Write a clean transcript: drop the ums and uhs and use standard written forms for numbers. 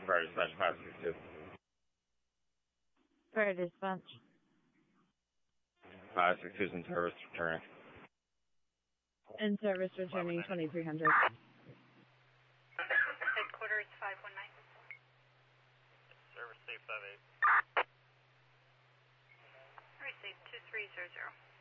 Fire dispatch 562. Fire dispatch. 562 is in service, returning. In service, returning 2300. Headquarters 519. Service safe 58. Receive 2300.